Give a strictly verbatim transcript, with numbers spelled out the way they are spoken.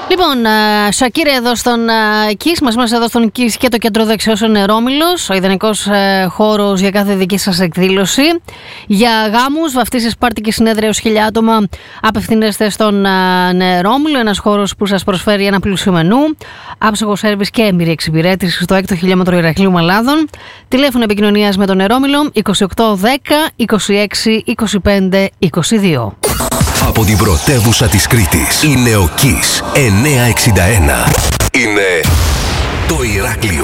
Λοιπόν, Σακύρα εδώ στον Kiss, μας είμαστε εδώ στον Kiss και το κέντρο δεξιώσεων Νερόμυλος, ο ιδανικός χώρος για κάθε δική σας εκδήλωση. Για γάμους, βαφτίσεις, πάρτι και συνέδρια ως χίλια άτομα, απευθύνεστε στον Νερόμυλο, ένας χώρος που σας προσφέρει ένα πλούσιο μενού, άψογο σέρβις και έμπειρη εξυπηρέτηση στο έκτο χιλιόμετρο Ηρακλείου Μαλάδων. Τηλέφωνο επικοινωνίας με τον Νερόμυλο είκοσι οκτώ δέκα είκοσι έξι είκοσι πέντε είκοσι δύο. Από την πρωτεύουσα της Κρήτης είναι ο Kiss εννιακόσια εξήντα ένα. Είναι το Ηράκλειο.